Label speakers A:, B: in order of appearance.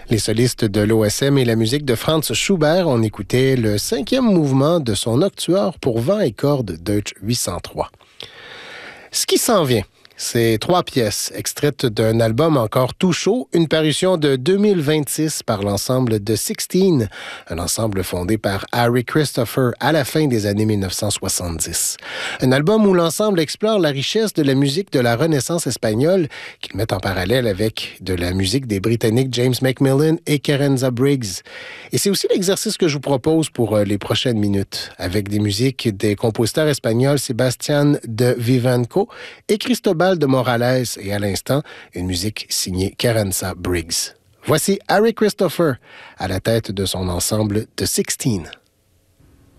A: Les solistes de l'OSM et la musique de Franz Schubert, on écoutait le 5e mouvement de son Nocturne pour vent et cordes Deutsch 803. Ce qui s'en vient, c'est 3 pièces extraites d'un album encore tout chaud, une parution de 2026 par l'ensemble de 16, un ensemble fondé par Harry Christopher à la fin des années 1970. Un album où l'ensemble explore la richesse de la musique de la Renaissance espagnole qu'il met en parallèle avec de la musique des Britanniques James Macmillan et Kerensa Briggs. Et c'est aussi l'exercice que je vous propose pour les prochaines minutes, avec des musiques des compositeurs espagnols Sebastián de Vivanco et Cristobal de Morales et à l'instant, une musique signée Kerensa Briggs. Voici Harry Christopher à la tête de son ensemble de 16.